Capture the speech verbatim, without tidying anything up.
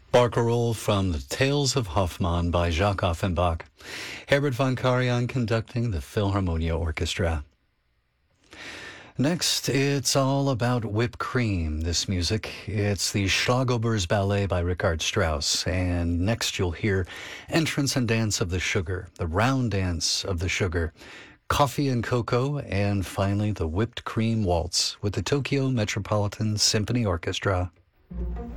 Barcarolle from the Tales of Hoffmann by Jacques Offenbach. Herbert von Karajan conducting the Philharmonia Orchestra. Next, it's all about whipped cream, this music. It's the Schlagobers Ballet by Richard Strauss. And next you'll hear Entrance and Dance of the Sugar, the Round Dance of the Sugar, Coffee and Cocoa, and finally the Whipped Cream Waltz with the Tokyo Metropolitan Symphony Orchestra.